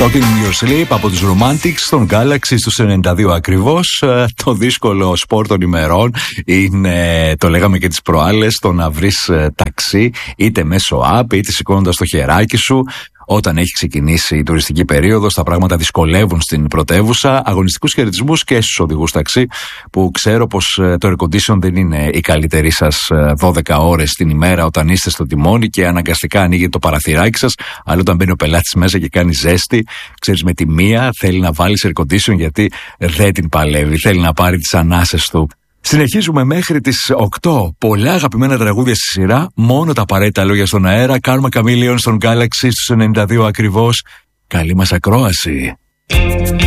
Talking in Your Sleep από τους Romantics στον Galaxy στους 92 ακριβώς. Το δύσκολο σπορ των ημερών είναι, το λέγαμε και τις προάλλες, το να βρεις ταξί είτε μέσω app είτε σηκώνοντας το χεράκι σου. Όταν έχει ξεκινήσει η τουριστική περίοδος, τα πράγματα δυσκολεύουν στην πρωτεύουσα. Αγωνιστικούς χαιρετισμούς και στους οδηγούς ταξί, που ξέρω πως το air condition δεν είναι η καλύτερη σας 12 ώρες την ημέρα όταν είστε στο τιμόνι και αναγκαστικά ανοίγει το παραθυράκι σας. Αλλά όταν μπαίνει ο πελάτης μέσα και κάνει ζέστη, ξέρεις, με τη μία θέλει να βάλεις air condition γιατί δεν την παλεύει, θέλει να πάρει τις ανάσες του. Συνεχίζουμε μέχρι τις 8. Πολλά αγαπημένα τραγούδια στη σειρά, μόνο τα απαραίτητα λόγια στον αέρα. Karma Chameleon στον Galaxy στους 92 ακριβώς. Καλή μας ακρόαση.